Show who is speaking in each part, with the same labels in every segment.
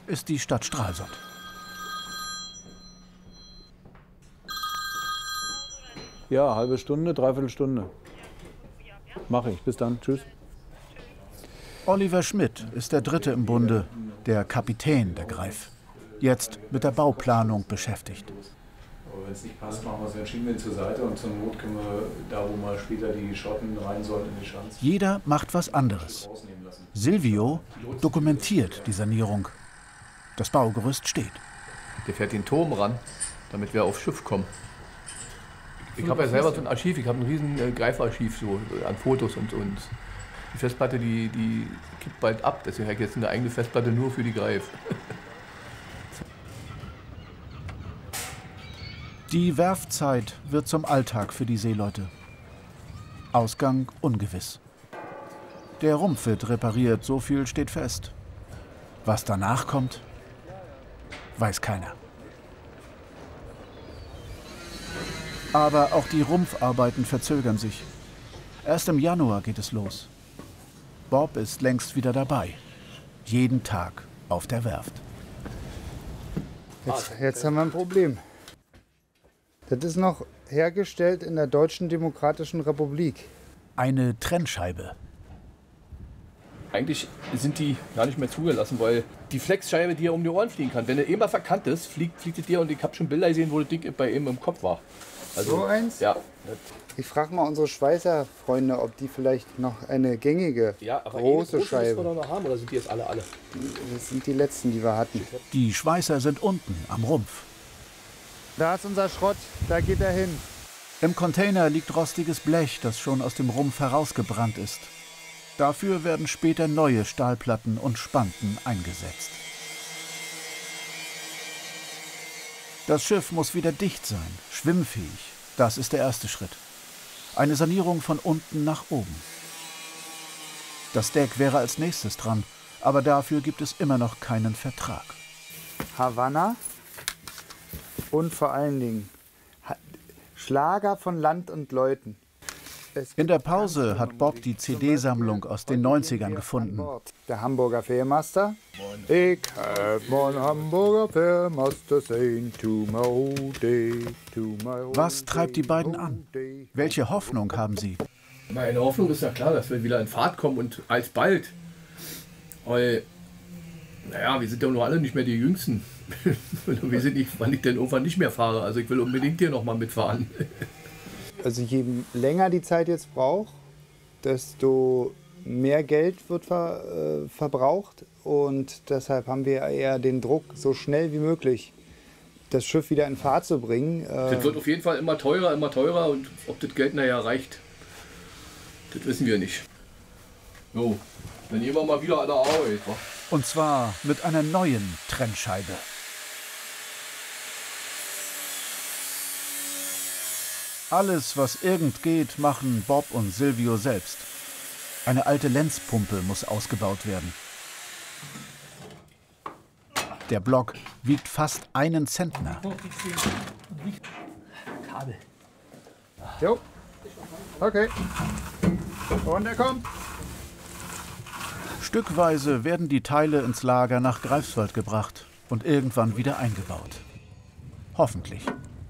Speaker 1: ist die Stadt Stralsund.
Speaker 2: Ja, halbe Stunde, dreiviertel Stunde. Mache ich. Bis dann. Tschüss.
Speaker 1: Oliver Schmidt ist der Dritte im Bunde, der Kapitän der Greif. Jetzt mit der Bauplanung beschäftigt.
Speaker 2: Aber wenn es nicht passt, machen wir es, dann schieben wir ihn zur Seite und zur Not können wir da, wo mal später die Schotten rein sollen, in die Schanze.
Speaker 1: Jeder macht was anderes. Silvio dokumentiert die Sanierung. Das Baugerüst steht.
Speaker 3: Der fährt den Turm ran, damit wir aufs Schiff kommen. Ich habe ja selber so ein Archiv, ich habe ein riesen Greifarchiv so, an Fotos und die Festplatte, die kippt bald ab. Deswegen habe ich jetzt eine eigene Festplatte nur für die Greif.
Speaker 1: Die Werfzeit wird zum Alltag für die Seeleute. Ausgang ungewiss. Der Rumpf wird repariert, so viel steht fest. Was danach kommt, weiß keiner. Aber auch die Rumpfarbeiten verzögern sich. Erst im Januar geht es los. Bob ist längst wieder dabei. Jeden Tag auf der Werft.
Speaker 4: Jetzt haben wir ein Problem. Das ist noch hergestellt in der Deutschen Demokratischen Republik.
Speaker 1: Eine Trennscheibe.
Speaker 3: Eigentlich sind die gar nicht mehr zugelassen, weil die Flexscheibe dir um die Ohren fliegen kann. Wenn er einmal verkannt ist, fliegt es dir, und ich habe schon Bilder gesehen, wo das Ding bei ihm im Kopf war. Also,
Speaker 4: so eins?
Speaker 3: Ja.
Speaker 4: Ich frage mal unsere Schweißerfreunde, ob die vielleicht noch eine gängige, große Scheibe
Speaker 3: wir noch haben, oder sind die jetzt alle?
Speaker 4: Das sind die letzten, die wir hatten.
Speaker 1: Die Schweißer sind unten am Rumpf.
Speaker 4: Da ist unser Schrott, da geht er hin.
Speaker 1: Im Container liegt rostiges Blech, das schon aus dem Rumpf herausgebrannt ist. Dafür werden später neue Stahlplatten und Spanten eingesetzt. Das Schiff muss wieder dicht sein, schwimmfähig. Das ist der erste Schritt. Eine Sanierung von unten nach oben. Das Deck wäre als nächstes dran, aber dafür gibt es immer noch keinen Vertrag.
Speaker 4: Havanna und vor allen Dingen Schlager von Land und Leuten.
Speaker 1: In der Pause hat Bob die CD-Sammlung aus den 90ern gefunden.
Speaker 4: Der Hamburger Fährmaster. Ich hab mein Hamburger Fährmaster sing to my old day, to my old
Speaker 1: Was treibt die beiden an? Welche Hoffnung haben sie?
Speaker 3: Meine Hoffnung ist ja klar, dass wir wieder in Fahrt kommen und alsbald. Weil, naja, wir sind ja nur alle nicht mehr die Jüngsten. Wir sind nicht, wann ich denn irgendwann nicht mehr fahre. Also ich will unbedingt hier noch mal mitfahren.
Speaker 4: Also je länger die Zeit jetzt braucht, desto mehr Geld wird verbraucht. Und deshalb haben wir eher den Druck, so schnell wie möglich das Schiff wieder in Fahrt zu bringen.
Speaker 3: Das wird auf jeden Fall immer teurer. Und ob das Geld nachher reicht, das wissen wir nicht. Jo, dann gehen wir mal wieder an der Arbeit. Wa?
Speaker 1: Und zwar mit einer neuen Trennscheibe. Alles, was irgend geht, machen Bob und Silvio selbst. Eine alte Lenzpumpe muss ausgebaut werden. Der Block wiegt fast 1 Zentner.
Speaker 3: Kabel.
Speaker 4: Jo. Okay. Und er kommt.
Speaker 1: Stückweise werden die Teile ins Lager nach Greifswald gebracht und irgendwann wieder eingebaut. Hoffentlich.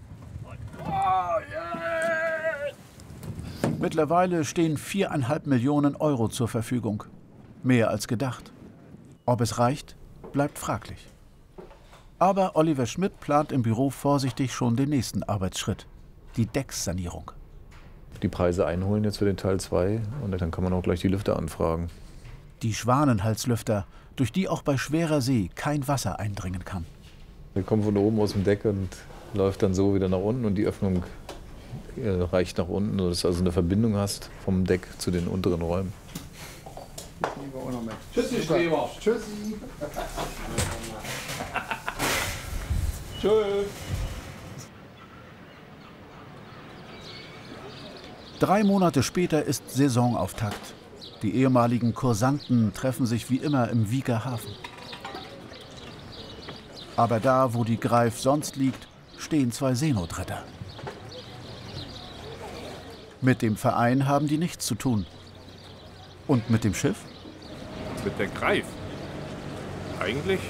Speaker 1: Mittlerweile stehen 4,5 Millionen Euro zur Verfügung. Mehr als gedacht. Ob es reicht, bleibt fraglich. Aber Oliver Schmidt plant im Büro vorsichtig schon den nächsten Arbeitsschritt. Die Deckssanierung.
Speaker 2: Die Preise einholen jetzt für den Teil 2 und dann kann man auch gleich die Lüfter anfragen.
Speaker 1: Die Schwanenhalslüfter, durch die auch bei schwerer See kein Wasser eindringen kann.
Speaker 2: Wir kommen von oben aus dem Deck und läuft dann so wieder nach unten und die Öffnung reicht nach unten, sodass du also eine Verbindung hast vom Deck zu den unteren Räumen.
Speaker 3: Tschüssi, Streber.
Speaker 4: Tschüssi.
Speaker 3: Tschüss.
Speaker 1: 3 Monate später ist Saisonauftakt. Die ehemaligen Kursanten treffen sich wie immer im Wieger Hafen. Aber da, wo die Greif sonst liegt, stehen 2 Seenotretter. Mit dem Verein haben die nichts zu tun. Und mit dem Schiff?
Speaker 5: Mit der Greif? Eigentlich